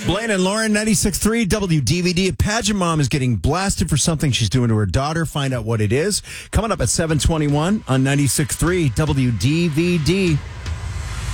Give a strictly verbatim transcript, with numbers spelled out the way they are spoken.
Blaine and Lauren, ninety-six point three W D V D. A pageant mom is getting blasted for something she's doing to her daughter. Find out what it is. Coming up at seven twenty-one on ninety-six point three W D V D.